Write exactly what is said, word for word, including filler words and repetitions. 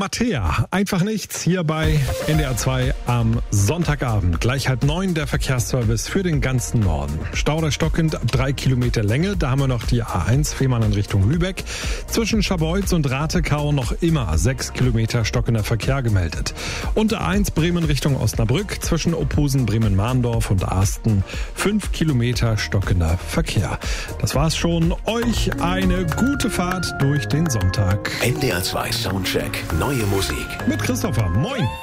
Mattea, einfach nichts hier bei N D R zwei am Sonntagabend. Gleich halb neun der Verkehrsservice für den ganzen Norden. Stauder stockend ab drei Kilometer Länge. Da haben wir noch die A eins Fehmarn in Richtung Lübeck. Zwischen Scharbeutz und Rathekau noch immer sechs Kilometer stockender Verkehr gemeldet. Und A eins Bremen Richtung Osnabrück. Zwischen Ophusen, Bremen-Mahndorf und Asten fünf Kilometer stockender Verkehr. Das war's schon. Euch eine gute Fahrt durch den Sonntag. N D R zwei Soundcheck. Neue Musik. Mit Christopher. Moin.